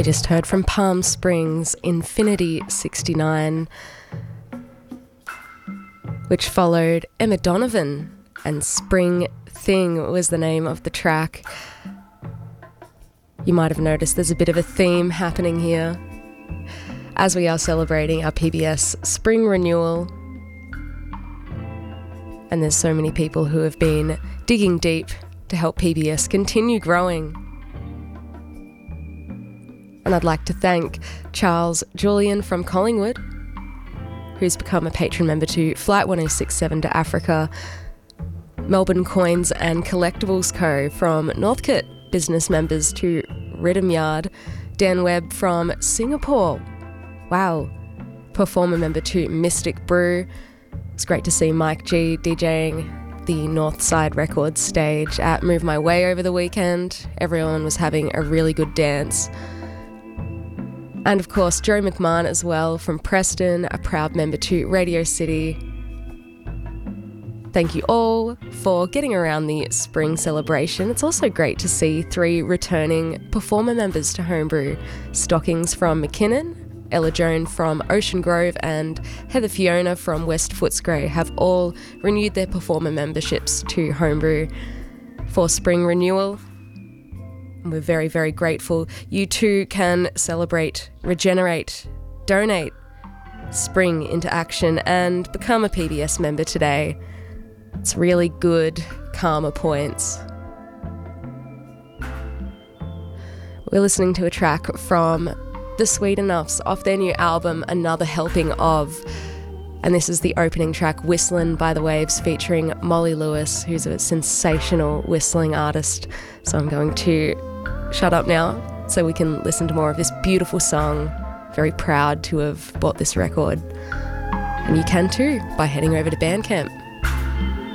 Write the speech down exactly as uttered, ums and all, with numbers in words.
We just heard from Palm Springs, Infinity sixty-nine, which followed Emma Donovan, and Spring Thing was the name of the track. You might have noticed there's a bit of a theme happening here as we are celebrating our P B S spring renewal. And there's so many people who have been digging deep to help P B S continue growing. And I'd like to thank Charles Julian from Collingwood, who's become a patron member to Flight one oh six seven to Africa, Melbourne Coins and Collectibles Co. from Northcote business members to Rhythm Yard, Dan Webb from Singapore, wow, performer member to Mystic Brew. It's great to see Mike G DJing the Northside Records stage at Move My Way over the weekend. Everyone was having a really good dance. And of course, Joe McMahon as well from Preston, a proud member to Radio City. Thank you all for getting around the spring celebration. It's also great to see three returning performer members to Homebrew. Stockings from McKinnon, Ella Joan from Ocean Grove, and Heather Fiona from West Footscray have all renewed their performer memberships to Homebrew for spring renewal. We're very, very grateful. You too can celebrate, regenerate, donate spring into action and become a P B S member today. It's really good karma points. We're listening to a track from The Sweet Enoughs off their new album, Another Helping Of. And this is the opening track, Whistlin' by the Waves, featuring Molly Lewis, who's a sensational whistling artist. So I'm going to shut up now so we can listen to more of this beautiful song. Very proud to have bought this record. And you can too by heading over to Bandcamp.